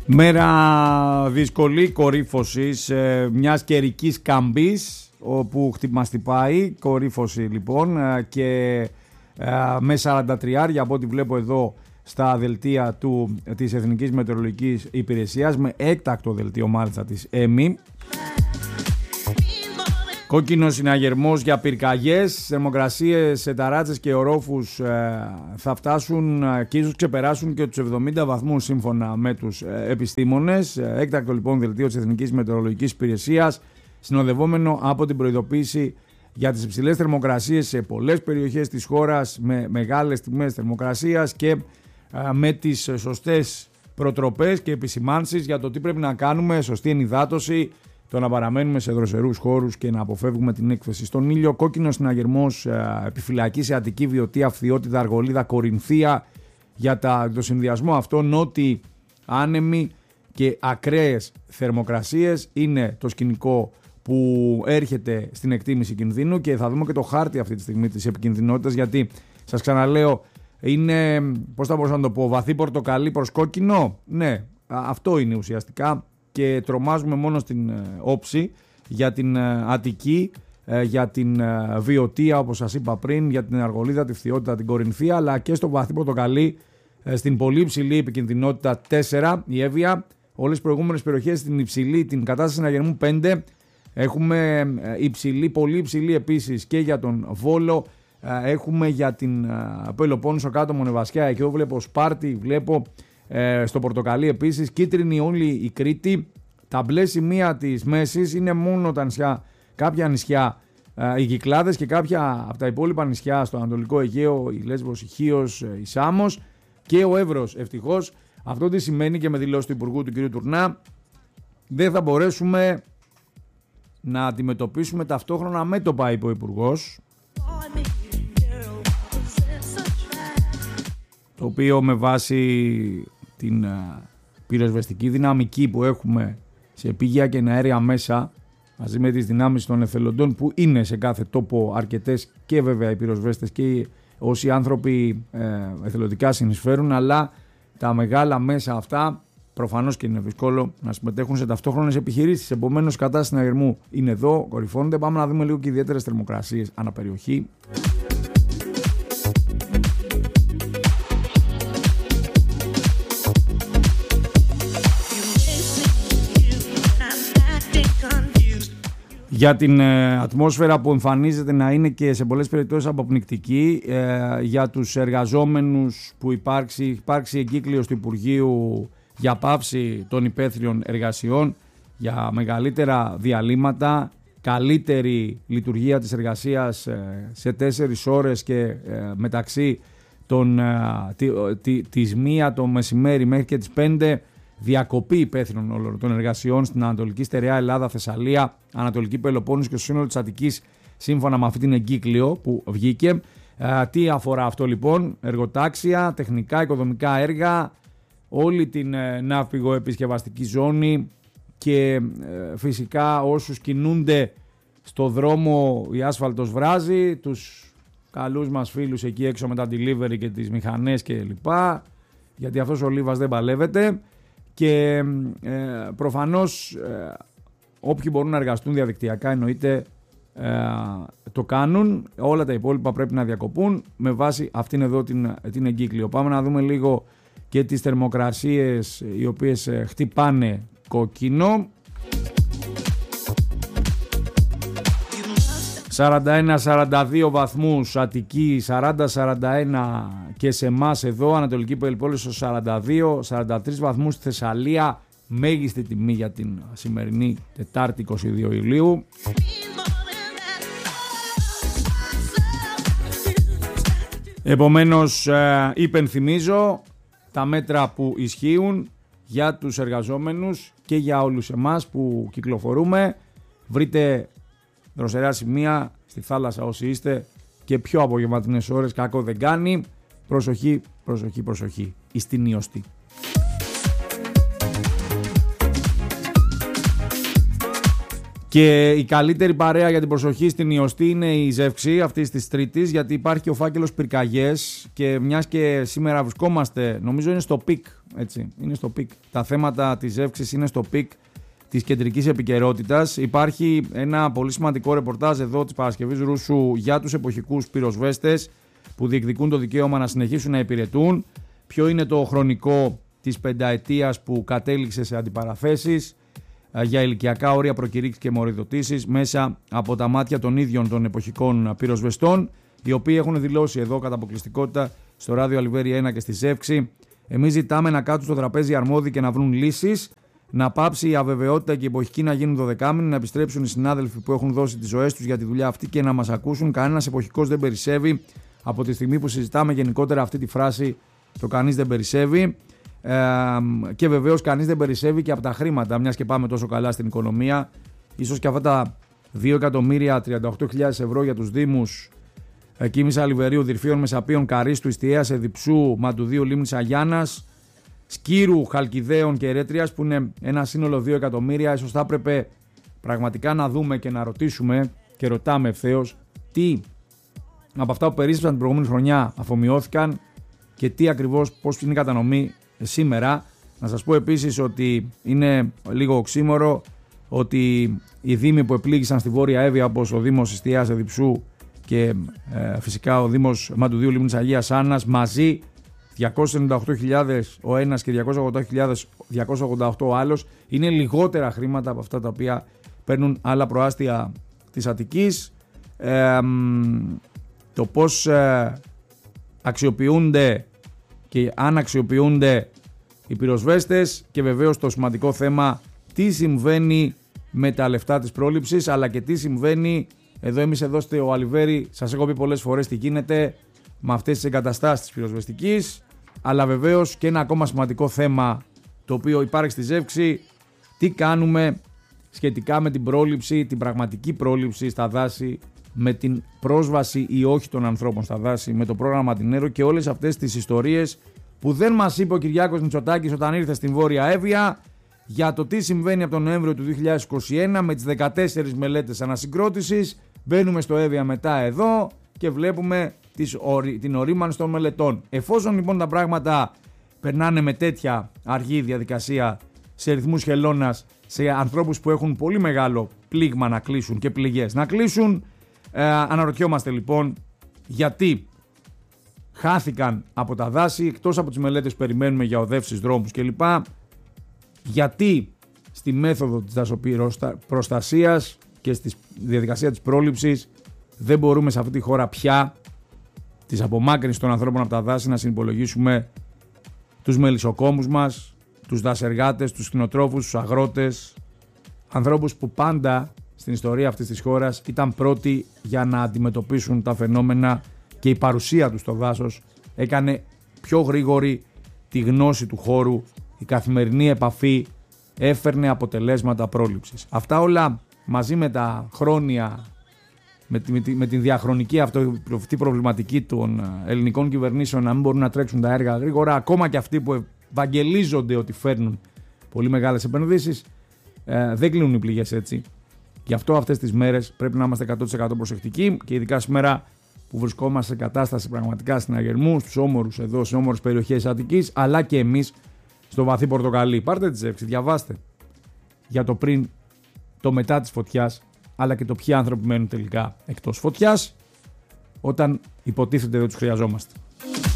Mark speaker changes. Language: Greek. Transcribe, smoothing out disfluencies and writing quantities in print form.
Speaker 1: Μέρα δυσκολή κορύφωσης μιας καιρικής καμπής όπου μας χτυπάει, κορύφωση λοιπόν, και με 43 από ό,τι βλέπω εδώ στα δελτία της Εθνικής Μετεωρολογικής Υπηρεσίας, με έκτακτο δελτίο μάλιστα της ΕΜΗ. Κόκκινος συναγερμός για πυρκαγιές, θερμοκρασίες σε ταράτσες και ορόφους θα φτάσουν και ίσως ξεπεράσουν και τους 70 βαθμούς σύμφωνα με τους επιστήμονες. Έκτακτο λοιπόν δελτίο της Εθνικής Μετεωρολογικής Υπηρεσίας, συνοδευόμενο από την προειδοποίηση για τις υψηλές θερμοκρασίες σε πολλές περιοχές της χώρας, με μεγάλες τιμές θερμοκρασίας και με τις σωστές προτροπές και επισημάνσεις για το τι πρέπει να κάνουμε, σωστή ενυδάτωση, το να παραμένουμε σε δροσερούς χώρους και να αποφεύγουμε την έκθεση στον ήλιο. Κόκκινος συναγερμός, επιφυλακή σε Αττική, Βιωτία, Φθιώτιδα, Αργολίδα, Κορινθία. Για το συνδυασμό αυτό, νότιοι άνεμοι και ακραίες θερμοκρασίες είναι το σκηνικό που έρχεται στην εκτίμηση κινδύνου, και θα δούμε και το χάρτη αυτή τη στιγμή της επικινδυνότητας, γιατί σας ξαναλέω είναι, πώς θα μπορούσα να το πω, βαθύ πορτοκαλί προς κόκκινο. Ναι, αυτό είναι ουσιαστικά. Και τρομάζουμε μόνο στην όψη για την Αττική, για την Βιωτία όπως σας είπα πριν, για την Αργολίδα, τη Φθιώτιδα, την Κορινθία, αλλά και στο βαθύ πορτοκαλί στην πολύ υψηλή επικινδυνότητα 4 η Εύβοια. Όλες τις προηγούμενες περιοχές στην υψηλή, την κατάσταση συναγερμού 5. Έχουμε υψηλή, πολύ υψηλή επίσης και για τον Βόλο. Έχουμε για την Πελοπόννησο, κάτω Μονεβασιά, εκεί εδώ βλέπω Σπάρτη, βλέπω στο πορτοκαλί επίσης, κίτρινη όλη η Κρήτη. Τα μπλε σημεία της μέσης είναι μόνο τα νησιά, κάποια νησιά, οι Κυκλάδες, και κάποια από τα υπόλοιπα νησιά στο Ανατολικό Αιγαίο, η Λέσβος, η Χίος, η Σάμος και ο Εύρος. Ευτυχώς, αυτό τι σημαίνει, και με δηλώσεις του Υπουργού του κ. Τουρνά, δεν θα μπορέσουμε να αντιμετωπίσουμε ταυτόχρονα μέτωπα, είπε ο Υπουργός, το οποίο με βάση την πυροσβεστική δυναμική που έχουμε σε επίγεια και αέρια μέσα, μαζί με τις δυνάμεις των εθελοντών που είναι σε κάθε τόπο αρκετές, και βέβαια οι πυροσβέστες και όσοι άνθρωποι εθελοντικά συνεισφέρουν, αλλά τα μεγάλα μέσα αυτά προφανώς και είναι δύσκολο να συμμετέχουν σε ταυτόχρονες επιχειρήσεις. Επομένως, η κατάσταση συναγερμού είναι εδώ, κορυφώνεται. Πάμε να δούμε λίγο και ιδιαίτερες θερμοκρασίες αναπεριοχή. Για την ατμόσφαιρα που εμφανίζεται να είναι και σε πολλές περιπτώσεις αποπνικτική, για τους εργαζόμενους που υπάρξει εγκύκλειος του Υπουργείου για πάυση των υπαίθριων εργασιών, για μεγαλύτερα διαλύματα, καλύτερη λειτουργία της εργασίας σε 4 ώρες και μεταξύ της 1 το μεσημέρι μέχρι και τις 5, διακοπή υπαίθριων όλων των εργασιών στην Ανατολική Στερεά Ελλάδα, Θεσσαλία, Ανατολική Πελοπόννησο και στο σύνολο της Αττικής, σύμφωνα με αυτή την εγκύκλιο που βγήκε. Τι αφορά αυτό λοιπόν? Εργοτάξια, τεχνικά, οικοδομικά έργα, όλη την ναυπηγοεπισκευαστική ζώνη και φυσικά όσους κινούνται στο δρόμο, η άσφαλτος βράζει, τους καλούς μας φίλους εκεί έξω με τα delivery και τις μηχανές και λοιπά, γιατί αυτός ο Λίβας δεν παλεύεται. Και προφανώς όποιοι μπορούν να εργαστούν διαδικτυακά εννοείται το κάνουν, όλα τα υπόλοιπα πρέπει να διακοπούν με βάση αυτήν εδώ την εγκύκλιο. Πάμε να δούμε λίγο και τις θερμοκρασίες οι οποίες χτυπάνε κόκκινο. 41-42 βαθμούς Αττική, 40-41 και σε εμάς εδώ, Ανατολική Πελοπόννησο 42, 43 βαθμούς στη Θεσσαλία, μέγιστη τιμή για την σημερινή Τετάρτη 22 Ιουλίου. Επομένως, υπενθυμίζω τα μέτρα που ισχύουν για τους εργαζόμενους και για όλους εμάς που κυκλοφορούμε. Βρείτε δροσερά σημεία στη θάλασσα όσοι είστε και πιο απογευματινές ώρες, κακό δεν κάνει. Προσοχή, προσοχή, προσοχή. Ιστήν ιωστή. Και η καλύτερη παρέα για την προσοχή στην ιωστή είναι η ζεύξη αυτή τη Τρίτη, γιατί υπάρχει και ο φάκελος πυρκαγιές. Και μιας και σήμερα βρισκόμαστε, νομίζω είναι στο πικ. Έτσι, είναι στο πικ. Τα θέματα της ζεύξης είναι στο πικ της κεντρικής επικαιρότητας. Υπάρχει ένα πολύ σημαντικό ρεπορτάζ εδώ της Παρασκευής Ρούσου για τους εποχικούς πυροσβέστες που διεκδικούν το δικαίωμα να συνεχίσουν να υπηρετούν. Ποιο είναι το χρονικό της πενταετίας που κατέληξε σε αντιπαραθέσεις για ηλικιακά όρια, προκηρύξεις και μοριδοτήσεις μέσα από τα μάτια των ίδιων των εποχικών πυροσβεστών, οι οποίοι έχουν δηλώσει εδώ κατά αποκλειστικότητα στο ράδιο Αλιβέρι 1 και στη Ζεύξη. Εμείς ζητάμε να κάτσουν στο τραπέζι οι αρμόδιοι και να βρουν λύσεις, να πάψει η αβεβαιότητα και οι εποχικοί να γίνουν δωδεκάμινοι, να επιστρέψουν οι συνάδελφοι που έχουν δώσει τις ζωές τους για τη δουλειά αυτή και να μας ακούσουν. Κανένας εποχικός δεν περισσεύει. Από τη στιγμή που συζητάμε γενικότερα αυτή τη φράση, το κανείς δεν περισσεύει. Και βεβαίως κανείς δεν περισσεύει και από τα χρήματα, μιας και πάμε τόσο καλά στην οικονομία. Ίσως και αυτά τα 2.038.000 ευρώ για τους Δήμους Κίμης, Αλιβερίου, Δυρφίων, Μεσαπίων, Καρίστου, Ιστιαίας, Εδιψού, Μαντουδίου, Λίμνης, Αγιάννας, Σκύρου, Χαλκιδαίων και Ερέτριας, που είναι ένα σύνολο 2 εκατομμύρια. Ίσως θα έπρεπε πραγματικά να δούμε και να ρωτήσουμε, και ρωτάμε ευθέως, τι από αυτά που περίσσεψαν την προηγούμενη χρονιά αφομοιώθηκαν και τι ακριβώς, πώς είναι η κατανομή σήμερα. Να σας πω επίσης ότι είναι λίγο οξύμορο ότι οι δήμοι που επλήγησαν στη Βόρεια Εύβοια, όπως ο Δήμος Ιστιαίας, Εδιψού και φυσικά ο Δήμος Μαντουδίου, Λίμνης, Αγίας Άννας, μαζί 298.000 ο ένας και 288.000 ο άλλος, είναι λιγότερα χρήματα από αυτά τα οποία παίρνουν άλλα προάστια της Αττικής. Το πώς αξιοποιούνται και αν αξιοποιούνται οι πυροσβέστες, και βεβαίως το σημαντικό θέμα, τι συμβαίνει με τα λεφτά της πρόληψης, αλλά και τι συμβαίνει εμείς εδώ στο Αλιβέρι. Σας έχω πει πολλές φορές τι γίνεται με αυτές τις εγκαταστάσεις της πυροσβεστικής, αλλά βεβαίως και ένα ακόμα σημαντικό θέμα το οποίο υπάρχει στη Ζεύξη, τι κάνουμε σχετικά με την πρόληψη, την πραγματική πρόληψη στα δάση, με την πρόσβαση ή όχι των ανθρώπων στα δάση, με το πρόγραμμα Αντινέρο και όλες αυτές τις ιστορίες που δεν μας είπε ο Κυριάκος Μητσοτάκης όταν ήρθε στην Βόρεια Εύβοια, για το τι συμβαίνει από τον Νοέμβριο του 2021 με τις 14 μελέτες ανασυγκρότησης. Μπαίνουμε στο Εύβοια μετά εδώ και βλέπουμε την ορίμανση των μελετών. Εφόσον λοιπόν τα πράγματα περνάνε με τέτοια αργή διαδικασία, σε ρυθμούς χελώνας, σε ανθρώπους που έχουν πολύ μεγάλο πλήγμα να κλείσουν και πληγές να κλείσουν, αναρωτιόμαστε λοιπόν γιατί χάθηκαν από τα δάση, εκτός από τις μελέτες που περιμένουμε για οδεύσεις, δρόμους κλπ. Γιατί στη μέθοδο της δασοπροστασίας και στη διαδικασία της πρόληψης δεν μπορούμε σε αυτή τη χώρα πια της απομάκρυνσης των ανθρώπων από τα δάση να συνυπολογίσουμε τους μελισσοκόμους μας, τους δασεργάτες, τους κτηνοτρόφους, τους αγρότες, ανθρώπους που πάντα στην ιστορία αυτής της χώρας ήταν πρώτοι για να αντιμετωπίσουν τα φαινόμενα και η παρουσία τους στο δάσος έκανε πιο γρήγορη τη γνώση του χώρου, η καθημερινή επαφή έφερνε αποτελέσματα πρόληψης. Αυτά όλα μαζί με τα χρόνια, με την διαχρονική αυτή προβληματική των ελληνικών κυβερνήσεων να μην μπορούν να τρέξουν τα έργα γρήγορα, ακόμα και αυτοί που ευαγγελίζονται ότι φέρνουν πολύ μεγάλες επενδύσεις, δεν κλείνουν οι πληγές έτσι. Γι' αυτό αυτές τις μέρες πρέπει να είμαστε 100% προσεκτικοί και ειδικά σήμερα που βρισκόμαστε σε κατάσταση πραγματικά συναγερμού, στους όμορους εδώ, σε όμορες περιοχές Αττικής, αλλά και εμείς στο βαθύ πορτοκαλί. Πάρτε τη Ζεύξη, διαβάστε για το πριν, το μετά της φωτιάς, αλλά και το ποιοι άνθρωποι μένουν τελικά εκτός φωτιάς, όταν υποτίθεται δεν τους χρειαζόμαστε.